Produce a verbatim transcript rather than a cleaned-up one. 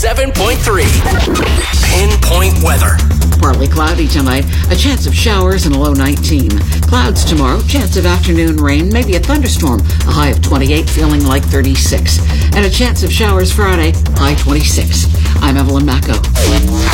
seven point three. Pinpoint weather. Partly cloudy tonight, a chance of showers and a low nineteen. Clouds tomorrow, chance of afternoon rain, maybe a thunderstorm, a high of twenty-eight, feeling like thirty-six. And a chance of showers Friday, high twenty-six. I'm Evelyn Macco.